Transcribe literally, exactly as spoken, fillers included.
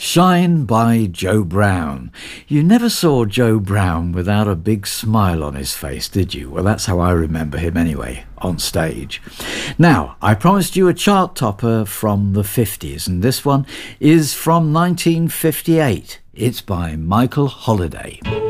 Shine by Joe Brown. You never saw Joe Brown without a big smile on his face, did you? Well, that's how I remember him anyway, on stage. Now, I promised you a chart topper from the fifties, and this one is from nineteen fifty-eight. It's by Michael Holiday.